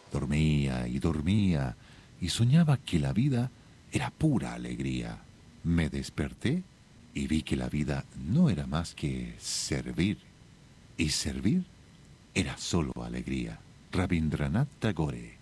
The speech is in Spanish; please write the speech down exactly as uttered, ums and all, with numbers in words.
Dormía y dormía y soñaba que la vida era pura alegría. Me desperté y vi que la vida no era más que servir. Y servir era solo alegría. Rabindranath Tagore.